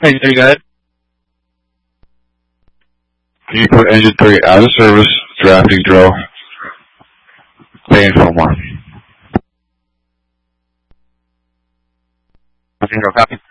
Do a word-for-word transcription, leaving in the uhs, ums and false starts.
Hey, there you go ahead. Can you put engine three out of service, drafting drill, paying for more? Zero copy.